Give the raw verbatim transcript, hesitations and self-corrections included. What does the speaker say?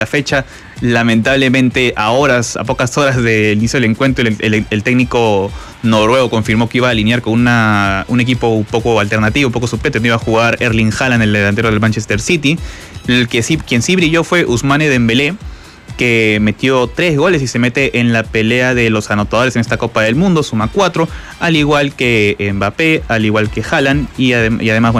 la fecha. Lamentablemente, a horas, a pocas horas del inicio del encuentro, el, el, el técnico noruego confirmó que iba a alinear con una, un equipo un poco alternativo, un poco suplente. No iba a jugar Erling Haaland, el delantero del Manchester City. El que sí, quien sí brilló fue Ousmane Dembélé, que metió tres goles y se mete en la pelea de los anotadores en esta Copa del Mundo, suma cuatro, al igual que Mbappé, al igual que Haaland, y, adem- y además, bueno,